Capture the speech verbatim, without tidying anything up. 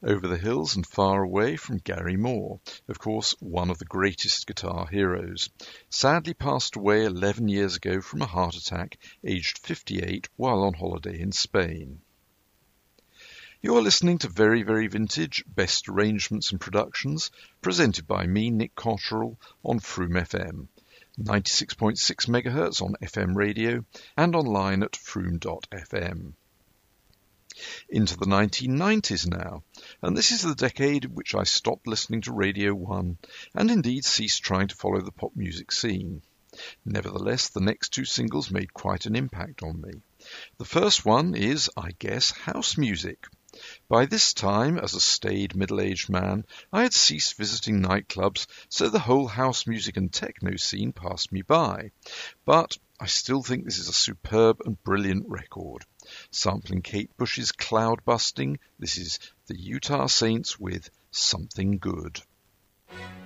Over the Hills and Far Away from Gary Moore, of course one of the greatest guitar heroes, sadly passed away eleven years ago from a heart attack, aged fifty-eight, while on holiday in Spain. You're listening to Very Very Vintage, Best Arrangements and Productions, presented by me, Nick Cotterill, on Froome F M, ninety-six point six megahertz on F M radio and online at froome dot f m. Into the nineteen nineties now, and this is the decade in which I stopped listening to Radio one and indeed ceased trying to follow the pop music scene. Nevertheless, the next two singles made quite an impact on me. The first one is, I guess, house music. By this time, as a staid middle-aged man, I had ceased visiting nightclubs, so the whole house music and techno scene passed me by. But I still think this is a superb and brilliant record. Sampling Kate Bush's Cloud Busting, this is the Utah Saints with Something Good.